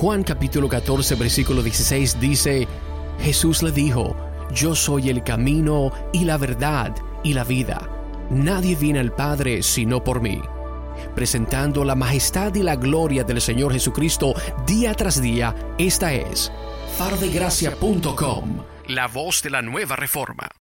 Juan capítulo 14 versículo 16 dice: Jesús le dijo: Yo soy el camino y la verdad y la vida. Nadie viene al Padre sino por mí. Presentando la majestad y la gloria del Señor Jesucristo día tras día, esta es fardegracia.com, la voz de la nueva reforma.